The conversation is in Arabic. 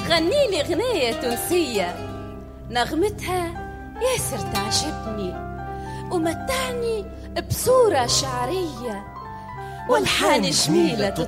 غني لي غنية تونسية نغمتها ياسر تعجبني ومتعني بصورة شعرية والحان جميلة